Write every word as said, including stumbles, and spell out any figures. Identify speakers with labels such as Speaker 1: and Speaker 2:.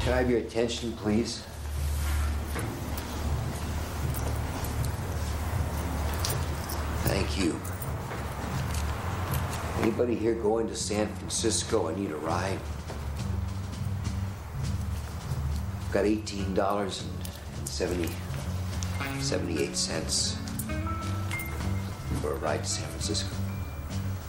Speaker 1: Can I have your attention, please? Thank you. Anybody here going to San Francisco? I need a ride. I've got eighteen dollars and seventy, seventy-eight cents for a ride to San Francisco.